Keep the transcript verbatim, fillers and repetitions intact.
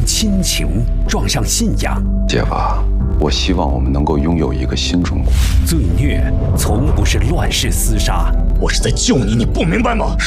亲情撞上信仰， 姐夫，我希望我们能够拥有一个新中国。 罪虐从不是乱世厮杀， 我是在救你，你不明白吗？